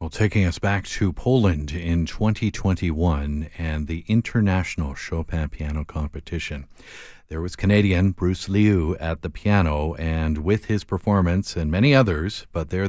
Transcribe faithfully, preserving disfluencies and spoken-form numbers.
Well, taking us back to Poland in twenty twenty-one and the International Chopin Piano Competition. There was Canadian Bruce Liu at the piano, and with his performance and many others, but there